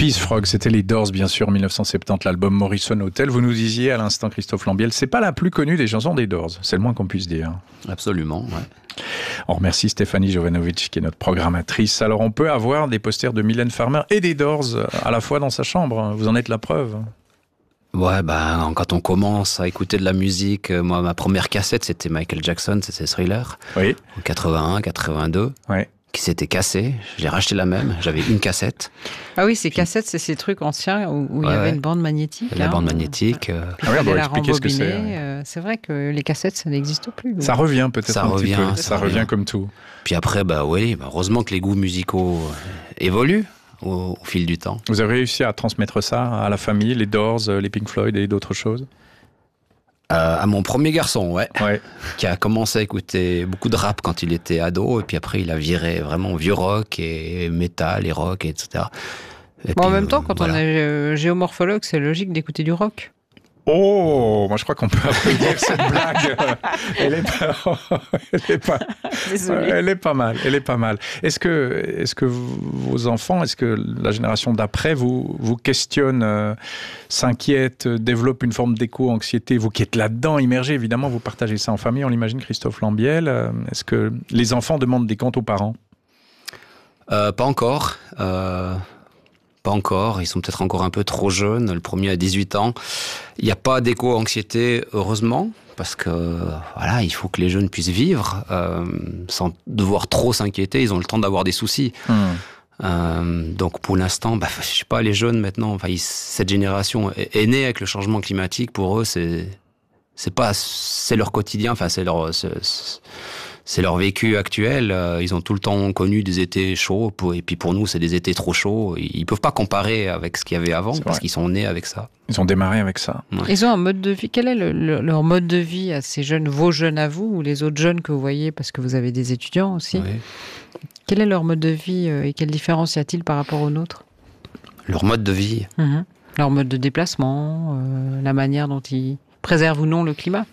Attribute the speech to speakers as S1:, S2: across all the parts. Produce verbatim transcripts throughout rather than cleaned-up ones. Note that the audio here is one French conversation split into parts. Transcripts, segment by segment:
S1: Peace Frog, c'était les Doors, bien sûr, en dix-neuf cent soixante-dix, l'album Morrison Hotel. Vous nous disiez à l'instant, Christophe Lambiel, c'est pas la plus connue des chansons des Doors, c'est le moins qu'on puisse dire.
S2: Absolument, ouais.
S1: On remercie Stéphanie Jovanovic, qui est notre programmatrice. Alors, on peut avoir des posters de Mylène Farmer et des Doors à la fois dans sa chambre. Vous en êtes la preuve.
S2: Ouais, bah, quand on commence à écouter de la musique, moi, ma première cassette, c'était Michael Jackson, c'était Thriller.
S1: Oui.
S2: En quatre-vingt-un, quatre-vingt-deux.
S1: Oui.
S2: Qui s'était cassé. J'ai racheté la même. J'avais une cassette.
S3: Ah oui, ces cassettes, c'est ces trucs anciens où, où ouais, il y avait une bande magnétique.
S2: La
S3: hein,
S2: bande magnétique.
S3: Euh,
S1: ah oui, on va
S3: la
S1: expliquer ce que c'est.
S3: Ouais. Euh, c'est vrai que les cassettes, ça n'existe plus.
S1: Ça revient peut-être
S2: ça
S1: un
S2: revient,
S1: petit peu.
S2: Ça,
S1: ça revient. revient comme tout.
S2: Puis après, bah oui, bah heureusement que les goûts musicaux évoluent au, au fil du temps.
S1: Vous avez réussi à transmettre ça à la famille, les Doors, les Pink Floyd et d'autres choses?
S2: Euh, à mon premier garçon, ouais,
S1: ouais,
S2: qui a commencé à écouter beaucoup de rap quand il était ado, et puis après il a viré vraiment vieux rock et métal et rock, et cetera. Et
S3: bon,
S2: puis,
S3: en même temps,
S2: euh,
S3: quand
S2: voilà.
S3: on est euh, géomorphologue, c'est logique d'écouter du rock.
S1: Oh, moi je crois qu'on peut applaudir cette blague. Elle est pas, elle est pas, elle est pas mal. Elle est pas mal. Est-ce que, est-ce que vos enfants, est-ce que la génération d'après vous vous questionne, euh, s'inquiète, développe une forme d'éco-anxiété? Vous qui êtes là-dedans, immergé, évidemment, vous partagez ça en famille. On l'imagine, Christophe Lambiel. Est-ce que les enfants demandent des comptes aux parents?
S2: euh, Pas encore. Euh... Pas encore, ils sont peut-être encore un peu trop jeunes. Le premier a dix-huit ans. Il n'y a pas d'éco-anxiété, heureusement, parce que voilà, il faut que les jeunes puissent vivre euh, sans devoir trop s'inquiéter. Ils ont le temps d'avoir des soucis. Mmh. Euh, donc pour l'instant, bah, je sais pas, les jeunes maintenant, enfin, ils, cette génération est, est née avec le changement climatique. Pour eux, c'est c'est pas, c'est leur quotidien. Enfin, c'est leur c'est, c'est leur vécu actuel. Ils ont tout le temps connu des étés chauds, et puis pour nous, c'est des étés trop chauds. Ils peuvent pas comparer avec ce qu'il y avait avant, parce qu'ils sont nés avec ça.
S1: Ils ont démarré avec ça.
S3: Ouais. Ils ont un mode de vie. Quel est le, le, leur mode de vie à ces jeunes, vos jeunes à vous, ou les autres jeunes que vous voyez, parce que vous avez des étudiants aussi? Oui. Quel est leur mode de vie et quelle différence y a-t-il par rapport au nôtre?
S2: Leur mode de vie
S3: mmh. Leur mode de déplacement, euh, la manière dont ils préservent ou non le climat?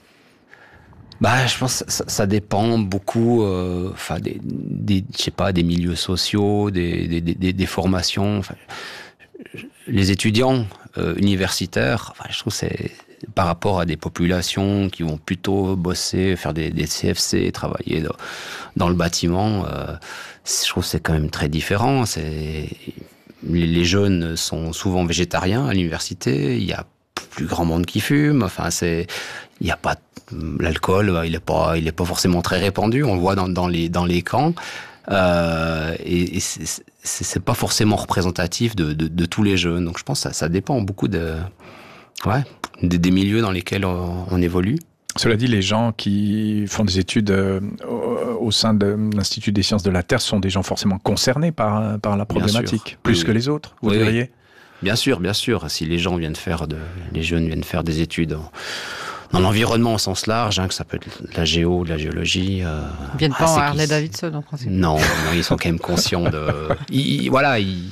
S2: Bah, je pense que ça, ça dépend beaucoup, euh, enfin, des, des, je sais pas, des milieux sociaux, des, des, des, des formations. Enfin, les étudiants euh, universitaires, enfin, je trouve que c'est par rapport à des populations qui vont plutôt bosser, faire des, des C F C, travailler dans, dans le bâtiment. Euh, je trouve que c'est quand même très différent. C'est les, les jeunes sont souvent végétariens à l'université. Il y a plus grand monde qui fume. Enfin, c'est, il y a pas l'alcool, il est pas, il est pas forcément très répandu. On le voit dans, dans les dans les camps. Euh, et et c'est, c'est, c'est pas forcément représentatif de, de, de tous les jeunes. Donc je pense que ça, ça dépend beaucoup de, ouais, des, des milieux dans lesquels on, on évolue.
S1: Cela dit, les gens qui font des études euh, au, au sein de l'Institut des sciences de la Terre sont des gens forcément concernés par, par la problématique, plus oui, que les autres, vous oui, diriez oui.
S2: Bien sûr, bien sûr. Si les gens viennent faire de, les jeunes viennent faire des études en, dans l'environnement au sens large, hein, que ça peut être de la géo, de la géologie. Euh,
S3: ils viennent ah, pas en Harley Davidson en principe.
S2: Non, non, ils sont quand même conscients de. ils, ils, voilà, ils,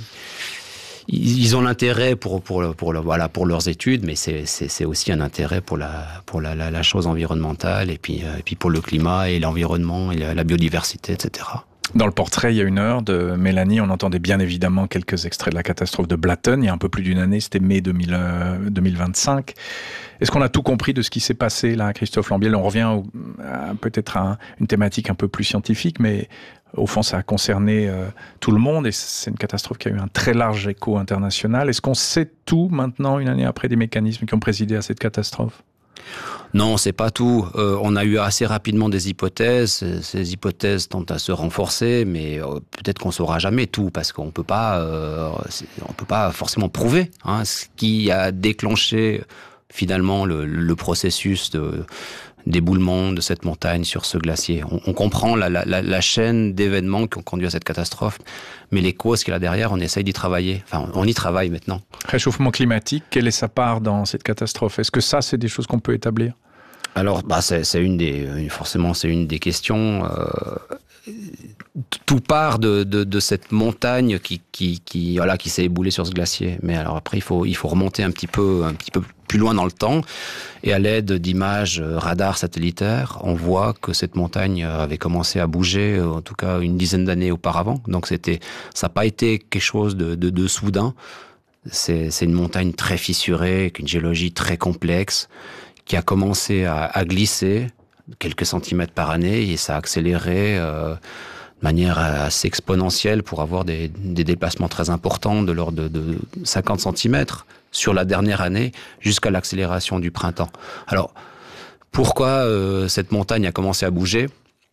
S2: ils ont l'intérêt pour pour pour le, voilà pour leurs études, mais c'est c'est c'est aussi un intérêt pour la pour la la, la chose environnementale et puis euh, et puis pour le climat et l'environnement et la, la biodiversité, et cetera.
S1: Dans le portrait, il y a une heure de Mélanie, on entendait bien évidemment quelques extraits de la catastrophe de Blatten. Il y a un peu plus d'une année, c'était mai deux mille vingt-cinq. Est-ce qu'on a tout compris de ce qui s'est passé là, Christophe Lambiel? On revient au, à, peut-être à une thématique un peu plus scientifique, mais au fond, ça a concerné euh, tout le monde et c'est une catastrophe qui a eu un très large écho international. Est-ce qu'on sait tout maintenant, une année après, des mécanismes qui ont présidé à cette catastrophe?
S2: Non, c'est pas tout. Euh, on a eu assez rapidement des hypothèses. Ces hypothèses tentent à se renforcer, mais euh, peut-être qu'on saura jamais tout parce qu'on peut pas, euh, on peut pas forcément prouver hein, ce qui a déclenché finalement le, le processus de d'éboulement de cette montagne sur ce glacier. On, on comprend la, la, la chaîne d'événements qui ont conduit à cette catastrophe, mais les causes qu'il y a derrière, on essaye d'y travailler. Enfin, on y travaille maintenant.
S1: Réchauffement climatique, quelle est sa part dans cette catastrophe? Est-ce que ça, c'est des choses qu'on peut établir?
S2: Alors, bah, c'est, c'est une des, forcément, c'est une des questions. Euh, tout part de, de, de cette montagne qui, qui, qui, voilà, qui s'est éboulée sur ce glacier. Mais alors après, il faut, il faut remonter un petit peu, un petit peu plus loin dans le temps. Et à l'aide d'images radar satellitaires, on voit que cette montagne avait commencé à bouger, en tout cas une dizaine d'années auparavant. Donc c'était, ça n'a pas été quelque chose de, de, de soudain. C'est, c'est une montagne très fissurée, avec une géologie très complexe, qui a commencé à, à glisser quelques centimètres par année, et ça a accéléré euh, de manière assez exponentielle pour avoir des, des déplacements très importants de l'ordre de, de cinquante centimètres sur la dernière année, jusqu'à l'accélération du printemps. Alors, pourquoi euh, cette montagne a commencé à bouger ?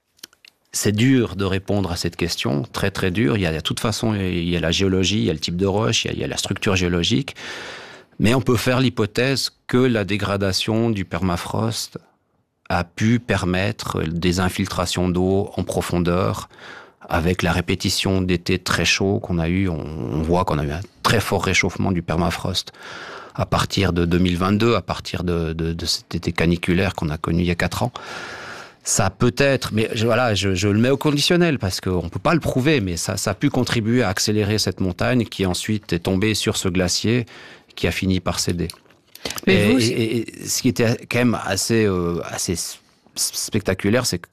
S2: C'est dur de répondre à cette question, très très dur. Il y a de toute façon, il y a la géologie, il y a le type de roche, il y a, il y a la structure géologique. Mais on peut faire l'hypothèse que la dégradation du permafrost a pu permettre des infiltrations d'eau en profondeur. Avec la répétition d'étés très chauds qu'on a eu, on, on voit qu'on a eu un très fort réchauffement du permafrost à partir de deux mille vingt-deux, à partir de, de, de cet été caniculaire qu'on a connu il y a quatre ans. Ça peut être, mais je, voilà, je, je le mets au conditionnel parce qu'on ne peut pas le prouver, mais ça, ça a pu contribuer à accélérer cette montagne qui ensuite est tombée sur ce glacier qui a fini par céder. Mais et, vous... et, et ce qui était quand même assez, euh, assez spectaculaire, c'est que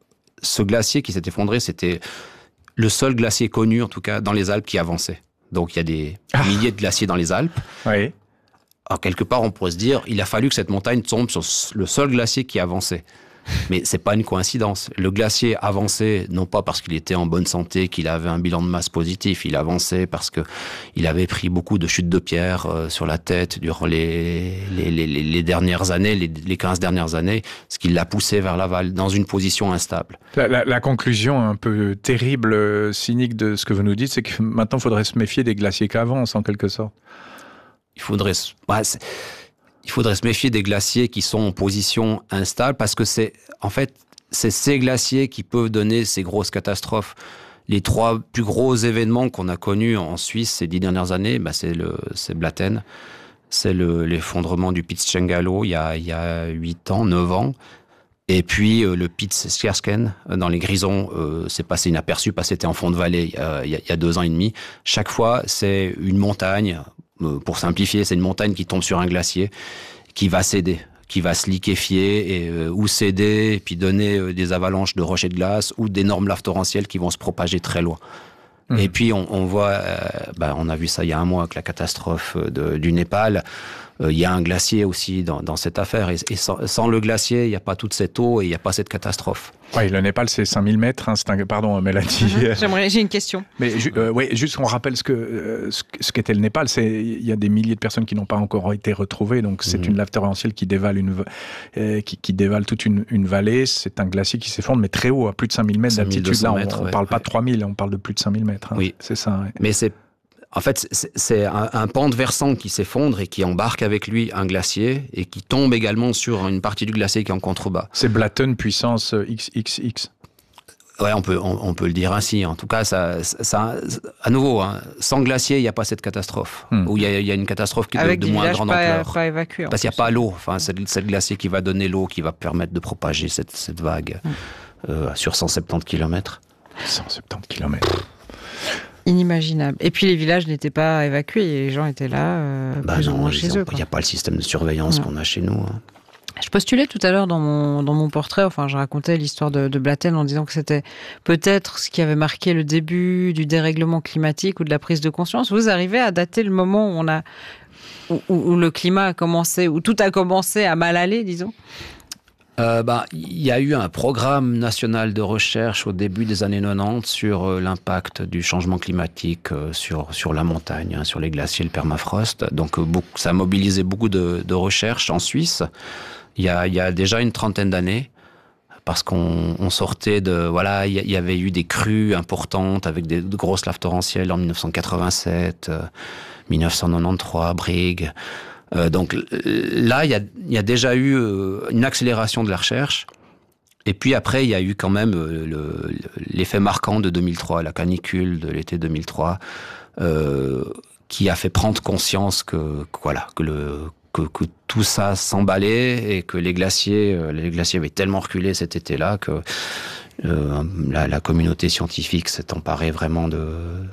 S2: ce glacier qui s'est effondré, c'était le seul glacier connu, en tout cas, dans les Alpes qui avançait. Donc il y a des ah. milliers de glaciers dans les Alpes.
S1: Oui.
S2: Alors quelque part, on pourrait se dire, il a fallu que cette montagne tombe sur le seul glacier qui avançait. Mais c'est pas une coïncidence. Le glacier avançait non pas parce qu'il était en bonne santé, qu'il avait un bilan de masse positif. Il avançait parce que il avait pris beaucoup de chutes de pierres euh, sur la tête durant les les, les, les dernières années, les, les quinze dernières années, ce qui l'a poussé vers l'aval dans une position instable.
S1: La, la, la conclusion un peu terrible, cynique de ce que vous nous dites, c'est que maintenant il faudrait se méfier des glaciers qui avancent en quelque sorte.
S2: Il faudrait. Ouais, c'est... Il faudrait se méfier des glaciers qui sont en position instable parce que c'est, en fait, c'est ces glaciers qui peuvent donner ces grosses catastrophes. Les trois plus gros événements qu'on a connus en Suisse ces dix dernières années, bah c'est le, c'est Blatten, c'est le, l'effondrement du Piz Cengalo il y a, il y a huit ans, neuf ans. Et puis euh, le Piz Skersken dans les Grisons, euh, c'est passé inaperçu parce que c'était en fond de vallée euh, il, y a, il y a deux ans et demi. Chaque fois, c'est une montagne. Pour simplifier, c'est une montagne qui tombe sur un glacier, qui va céder, qui va se liquéfier, et, euh, ou céder, et puis donner euh, des avalanches de rochers de glace, ou d'énormes laves torrentielles qui vont se propager très loin. Mmh. Et puis on, on voit, euh, bah, on a vu ça il y a un mois avec la catastrophe de, du Népal. Euh, il y a un glacier aussi dans, dans cette affaire, et, et sans, sans le glacier, il n'y a pas toute cette eau et il n'y a pas cette catastrophe.
S1: Oui, le Népal, c'est cinq mille mètres. Hein, c'est un... Pardon, Mélanie.
S3: Mmh. J'aimerais, j'ai une question.
S1: Mais ju- euh, ouais, juste qu'on rappelle ce, que, euh, ce, ce qu'était le Népal. C'est, il y a des milliers de personnes qui n'ont pas encore été retrouvées. Donc, c'est mmh. une lave torrentielle qui dévale, une, euh, qui, qui dévale toute une, une vallée. C'est un glacier qui s'effondre, mais très haut, à plus de cinq mille mètres d'altitude. Là, on ne ouais, parle ouais. pas de trois mille, on parle de plus de cinq mille mètres. Hein.
S2: Oui,
S1: c'est ça. Ouais.
S2: Mais c'est En fait, c'est, c'est un, un pan de versant qui s'effondre et qui embarque avec lui un glacier et qui tombe également sur une partie du glacier qui est en contrebas.
S1: C'est Blatten puissance X X X.
S2: Ouais, on peut, on, on peut le dire ainsi. En tout cas, ça, ça, à nouveau, hein, sans glacier, il n'y a pas cette catastrophe. Hmm. Ou il y, y a une catastrophe qui est de, de moins grande
S3: pas,
S2: ampleur.
S3: Pas évacué,
S2: parce qu'il n'y a pas l'eau. Enfin, c'est, c'est le glacier qui va donner l'eau, qui va permettre de propager cette, cette vague hmm. euh, sur cent soixante-dix kilomètres.
S1: cent soixante-dix kilomètres.
S3: Inimaginable. Et puis les villages n'étaient pas évacués, les gens étaient là, euh,
S2: bah
S3: plus
S2: non,
S3: ou moins chez eux.
S2: Il n'y a pas le système de surveillance non. qu'on a chez nous. Hein.
S3: Je postulais tout à l'heure dans mon, dans mon portrait, enfin je racontais l'histoire de, de Blatten en disant que c'était peut-être ce qui avait marqué le début du dérèglement climatique ou de la prise de conscience. Vous arrivez à dater le moment où, on a, où, où le climat a commencé, où tout a commencé à mal aller, disons ?
S2: Euh, bah, il y a eu un programme national de recherche au début des années quatre-vingt-dix sur euh, l'impact du changement climatique euh, sur, sur la montagne, hein, sur les glaciers, le permafrost. Donc euh, beaucoup, ça a mobilisé beaucoup de, de recherches en Suisse. Il y a, il y a déjà une trentaine d'années, parce qu'on on sortait de... Voilà, il y, y avait eu des crues importantes avec des, de grosses laves torrentielles en dix-neuf cent quatre-vingt-sept, euh, dix-neuf cent quatre-vingt-treize, Brigue... Euh, donc là, il y a, y a déjà eu euh, une accélération de la recherche. Et puis après, il y a eu quand même euh, le, l'effet marquant de deux mille trois, la canicule de l'été deux mille trois, euh, qui a fait prendre conscience que, que voilà, que le que, que tout ça s'emballait et que les glaciers, euh, les glaciers avaient tellement reculé cet été-là que euh, la, la communauté scientifique s'est emparée vraiment de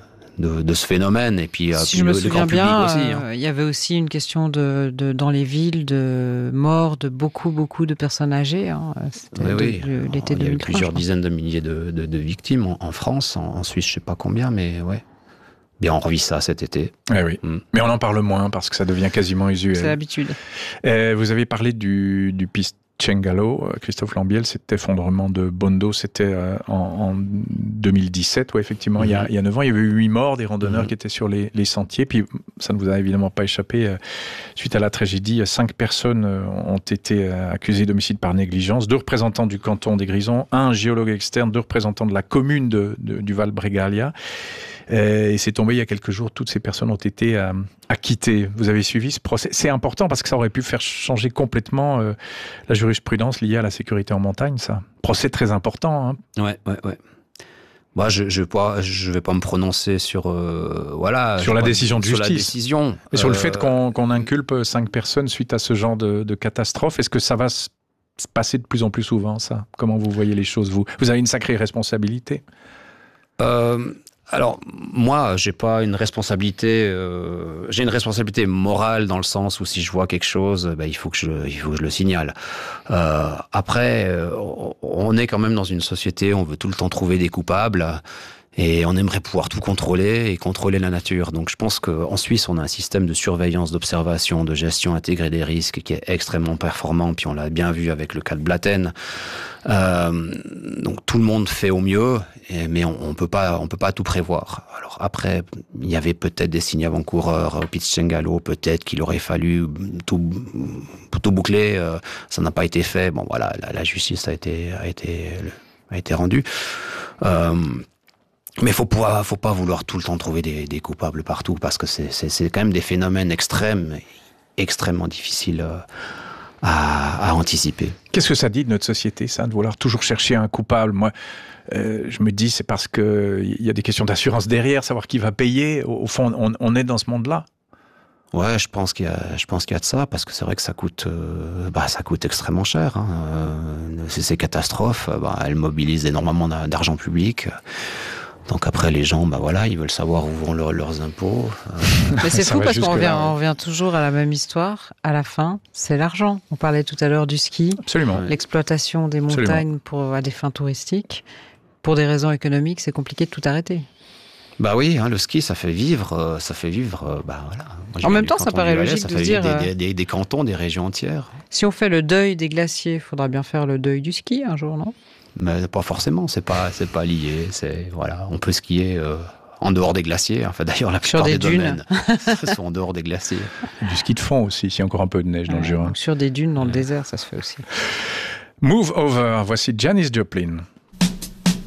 S2: De, de ce phénomène et puis,
S3: si
S2: puis
S3: je
S2: le,
S3: me souviens
S2: le grand
S3: bien,
S2: public aussi. Hein.
S3: Euh, il y avait aussi une question de, de dans les villes de mort de beaucoup beaucoup de personnes âgées. Hein. C'était
S2: oui,
S3: de,
S2: oui.
S3: De, l'été
S2: il y a eu
S3: deux mille trois,
S2: plusieurs dizaines de milliers de, de, de victimes en, en France, en, en Suisse, je sais pas combien, mais ouais. bien, on revit ça cet été.
S1: Eh oui, mm. mais on en parle moins parce que ça devient quasiment usuel.
S3: C'est l'habitude.
S1: Euh, vous avez parlé du, du Piscengalo, Christophe Lambiel, cet effondrement de Bondo, c'était euh, en, en deux mille dix-sept, ouais, effectivement, mm-hmm. il, y a, il y a neuf ans, il y avait eu huit morts, des randonneurs mm-hmm. qui étaient sur les, les sentiers, puis ça ne vous a évidemment pas échappé, euh, suite à la tragédie, cinq personnes euh, ont été euh, accusées d'homicide par négligence, deux représentants du canton des Grisons, un géologue externe, deux représentants de la commune de, de, du Val-Bregaglia. Euh, et c'est tombé il y a quelques jours, toutes ces personnes ont été euh, acquittées. Vous avez suivi ce procès. C'est important parce que ça aurait pu faire changer complètement euh, la jurisprudence liée à la sécurité en montagne, ça. Procès très important. Hein.
S2: Ouais, ouais, ouais. Moi, je je pas, je vais pas me prononcer sur euh, voilà
S1: sur la
S2: pas,
S1: décision de
S2: sur
S1: justice.
S2: La décision.
S1: Et sur
S2: euh...
S1: le fait qu'on, qu'on inculpe cinq personnes suite à ce genre de, de catastrophe. Est-ce que ça va se passer de plus en plus souvent, ça? Comment vous voyez les choses, vous? Vous avez une sacrée responsabilité.
S2: Euh... Alors, moi, j'ai pas une responsabilité. Euh, j'ai une responsabilité morale dans le sens où si je vois quelque chose, ben, il faut que je, il faut que je le signale. Euh, après, euh, on est quand même dans une société, on veut tout le temps trouver des coupables. Et on aimerait pouvoir tout contrôler et contrôler la nature. Donc je pense qu'en Suisse, on a un système de surveillance, d'observation, de gestion intégrée des risques qui est extrêmement performant. Puis on l'a bien vu avec le cas de Blatten. Euh, donc tout le monde fait au mieux, et, mais on, on peut pas, on peut pas tout prévoir. Alors après, il y avait peut-être des signes avant-coureurs au Piscengalo, peut-être qu'il aurait fallu tout, tout boucler. Euh, ça n'a pas été fait. Bon voilà, la, la justice a été, a été, a été rendue. Euh, Mais faut pas, faut pas vouloir tout le temps trouver des, des coupables partout, parce que c'est, c'est, c'est quand même des phénomènes extrêmes, extrêmement difficiles à, à anticiper.
S1: Qu'est-ce que ça dit de notre société, ça, de vouloir toujours chercher un coupable? Moi, euh, je me dis, c'est parce que il y a des questions d'assurance derrière, savoir qui va payer. Au, au fond, on, on est dans ce monde-là.
S2: Ouais, je pense qu'il y a, je pense qu'il y a de ça, parce que c'est vrai que ça coûte, euh, bah, ça coûte extrêmement cher. Hein. Euh, ces, ces catastrophes, bah, elles mobilisent énormément d'argent public. Donc après, les gens, bah voilà, ils veulent savoir où vont leur, leurs impôts.
S3: Mais c'est fou parce qu'on revient, on revient toujours à la même histoire. À la fin, c'est l'argent. On parlait tout à l'heure du ski.
S1: Absolument.
S3: L'exploitation des montagnes
S1: Absolument.
S3: pour, à des fins touristiques. Pour des raisons économiques, c'est compliqué de tout arrêter.
S2: Bah oui, hein, le ski, ça fait vivre, ça fait vivre, bah voilà. Moi,
S3: en même temps, ça paraît logique
S2: ça
S3: de
S2: fait
S3: dire...
S2: Des, des, des, des cantons, des régions entières.
S3: Si on fait le deuil des glaciers, il faudra bien faire le deuil du ski un jour, non?
S2: Mais pas forcément, c'est pas, c'est pas lié. C'est, voilà, on peut skier euh, en dehors des glaciers. Enfin, d'ailleurs, la plupart
S3: des,
S2: des
S3: dunes.
S2: domaines sont en dehors des glaciers.
S1: Du ski de fond aussi, s'il y a encore un peu de neige ouais, dans le Jura.
S3: Sur des dunes dans le désert, ça se fait aussi.
S1: Move Over, voici Janis Joplin.